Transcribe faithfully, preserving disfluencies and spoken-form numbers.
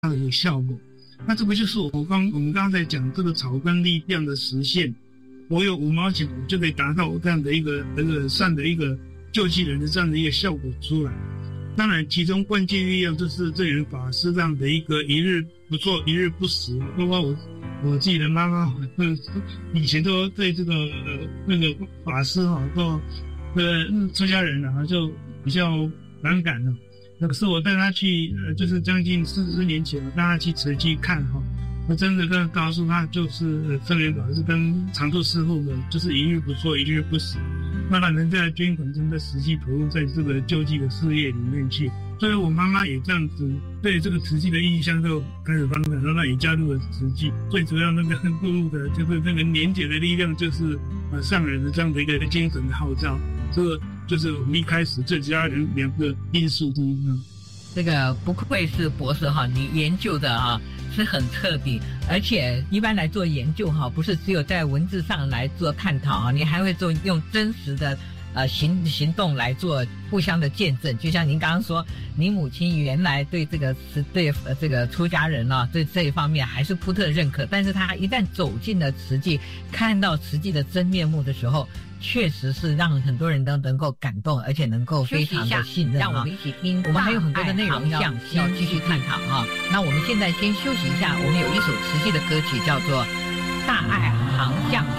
的一个效果。那这个就是我刚我们刚刚在讲这个草根力量的实现。我有五毛钱，我就可以达到我这样的一个这个善的一个救济人的这样的一个效果出来。当然，其中关键力量就是这人法师这样的一个一日不做一日不食，包括我我自己的妈妈，以前都对这个呃那个法师哈，都呃出家人啊就比较反感了。可是我带他去，呃，就是将近四十年前，我带他去慈济看哈。我真的跟告诉他，就是圣严法师跟常住师父的，就是一日不做，一日不食，让他能在捐款中，在实际投入在这个救济的事业里面去。所以我妈妈也这样子对这个慈济的印象就开始翻转，让她也加入了慈济。最主要那个注入的就是那个年节的力量，就是呃上人的这样的一个精神的号召。这个就是我们一开始最主要两两个因素之一。 这个不愧是博士哈，你研究的哈是很彻底，而且一般来做研究哈，不是只有在文字上来做探讨啊，你还会做用真实的呃行行动来做互相的见证。就像您刚刚说，你母亲原来对这个对呃这个出家人啊，对这一方面还是扑特认可，但是他一旦走进了慈济，看到慈济的真面目的时候，确实是让很多人都能够感动，而且能够非常的信任。让我们一起听，我们还有很多的内容要要继续探讨啊。那我们现在先休息一下，我们有一首慈济的歌曲叫做《大爱航向